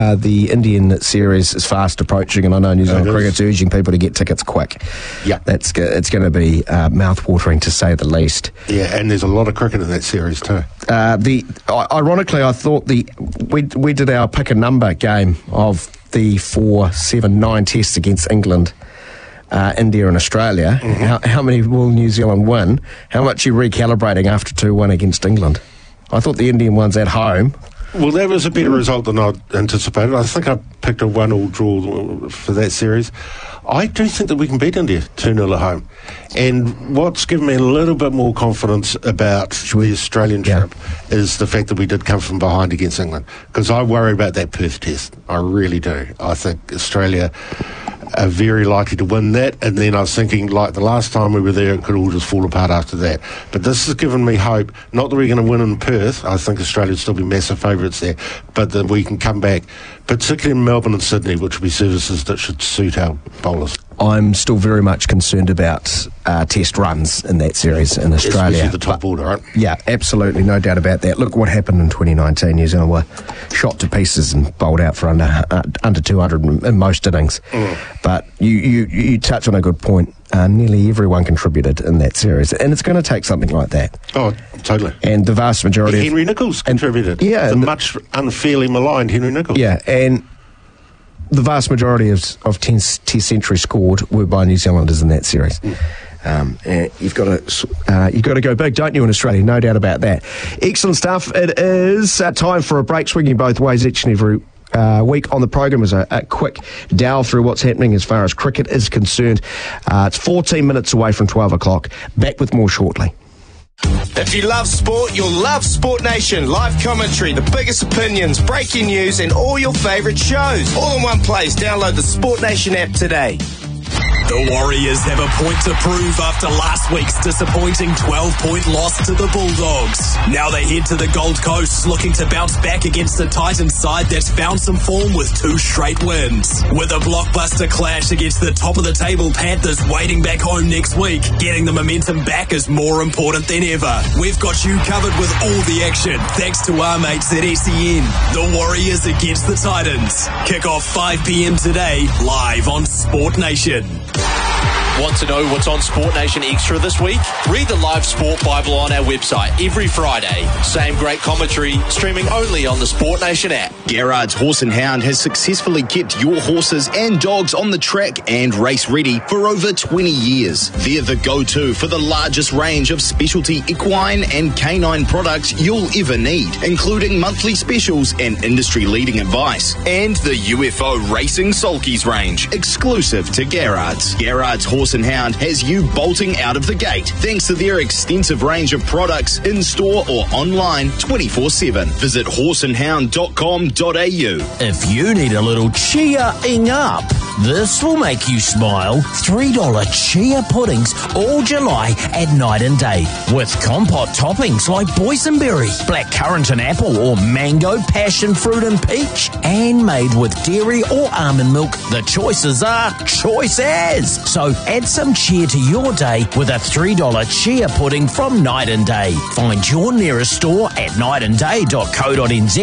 The Indian series is fast approaching, and I know New Zealand Cricket's urging people to get tickets quick. Yeah, it's going to be mouth-watering, to say the least. Yeah, and there's a lot of cricket in that series too. Ironically, I thought we did our pick a number game of the 4, 7, 9 tests against England, India and Australia. Mm-hmm. How many will New Zealand win? How much are you recalibrating after 2-1 against England? I thought the Indian one's at home. Well, that was a better result than I'd anticipated. I think I picked a 1-1 draw for that series. I do think that we can beat India 2-0 at home. And what's given me a little bit more confidence about the Australian trip is the fact that we did come from behind against England. Because I worry about that Perth test. I really do. I think Australia are very likely to win that, and then I was thinking, like the last time we were there, it could all just fall apart after that. But this has given me hope, not that we're going to win in Perth. I think Australia will still be massive favourites there, but that we can come back, particularly in Melbourne and Sydney, which will be services that should suit our bowlers. I'm still very much concerned about test runs in that series in Australia. Especially the top order, right? Yeah, absolutely, no doubt about that. Look what happened in 2019. New Zealand were shot to pieces and bowled out for under 200 in most innings. But you touch on a good point. Nearly everyone contributed in that series, and it's going to take something like that. Oh, totally. And the vast majority Henry Nicholls contributed. Yeah. The much unfairly maligned Henry Nicholls. Yeah, and the vast majority of test centuries scored were by New Zealanders in that series. And you've got to go big, don't you, in Australia? No doubt about that. Excellent stuff. It is time for a break, swinging both ways each and every week on the program is a quick dowel through what's happening as far as cricket is concerned. It's 14 minutes away from 12 o'clock. Back with more shortly. If you love sport, you'll love Sport Nation. Live commentary, the biggest opinions, breaking news, and all your favourite shows. All in one place. Download the Sport Nation app today. The Warriors have a point to prove after last week's disappointing 12-point loss to the Bulldogs. Now they head to the Gold Coast looking to bounce back against the Titans side that's found some form with 2 straight wins. With a blockbuster clash against the top-of-the-table Panthers waiting back home next week, getting the momentum back is more important than ever. We've got you covered with all the action, thanks to our mates at SEN. The Warriors against the Titans. Kick off 5 p.m. today, live on Sport Nation. Want to know what's on Sport Nation Extra this week? Read the Live Sport Bible on our website every Friday. Same great commentary, streaming only on the Sport Nation app. Garrard's Horse and Hound has successfully kept your horses and dogs on the track and race ready for over 20 years. They're the go-to for the largest range of specialty equine and canine products you'll ever need, including monthly specials and industry-leading advice. And the UFO Racing Sulkies range, exclusive to Garrard's. Garrard's Horse and Hound has you bolting out of the gate thanks to their extensive range of products in-store or online 24/7. Visit horseandhound.com.au. If you need a little cheering up, this will make you smile. $3 chia puddings all July at Night and Day with compote toppings like boysenberry, blackcurrant and apple, or mango, passion fruit and peach, and made with dairy or almond milk. The choices are choices. So add some cheer to your day with a $3 chia pudding from Night and Day. Find your nearest store at nightandday.co.nz.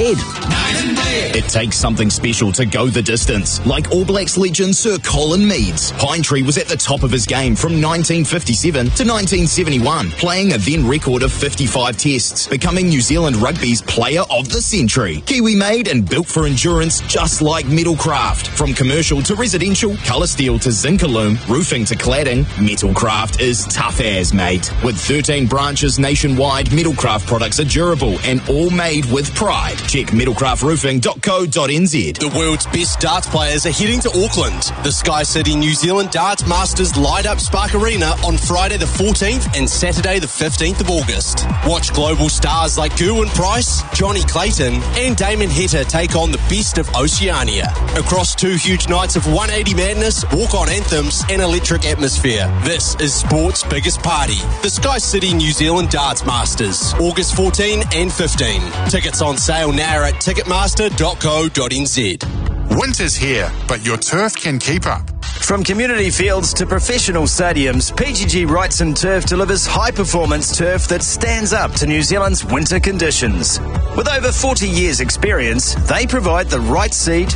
It takes something special to go the distance, like All Blacks legend Sir Colin Meads. Pinetree was at the top of his game from 1957 to 1971, playing a then record of 55 tests, becoming New Zealand Rugby's Player of the Century. Kiwi made and built for endurance, just like Metalcraft. From commercial to residential, colour steel to Zincalume, roofing to cladding, Metalcraft is tough as, mate. With 13 branches nationwide, Metalcraft products are durable and all made with pride. Check metalcraftroofing.co.nz. The world's best darts players are heading to Auckland. The Sky City New Zealand Darts Masters light up Spark Arena on Friday the 14th and Saturday the 15th of August. Watch global stars like Gerwyn Price, Johnny Clayton and Damon Heta take on the best of Oceania. Across 2 huge nights of 180 madness, walk-on anthems and electric atmosphere. This is sport's biggest party. The Sky City New Zealand Darts Masters, August 14 and 15. Tickets on sale now at ticketmaster.co.nz. Winter's here, but your turf can keep up. From community fields to professional stadiums, PGG Wrightson Turf delivers high-performance turf that stands up to New Zealand's winter conditions. With over 40 years' experience, they provide the right seed,